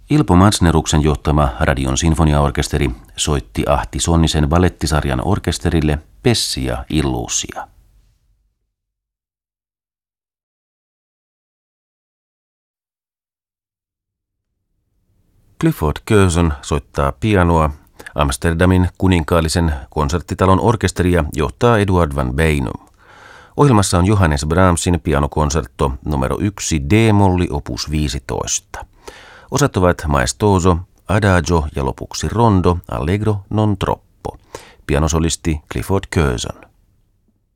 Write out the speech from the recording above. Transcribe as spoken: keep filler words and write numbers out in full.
Ilpo Mansneruksen johtama Radion sinfoniaorkesteri soitti Ahti Sonnisen balettisarjan orkesterille Pessia Illuusia. Clifford Curzon soittaa pianoa. Amsterdamin kuninkaallisen konserttitalon orkesteria johtaa Eduard van Beinum. Ohjelmassa on Johannes Brahmsin pianokonsertto numero yksi D-molli opus viisitoista. Osat ovat maestoso, adagio ja lopuksi rondo, allegro non troppo. Pianosolisti Clifford Curzon.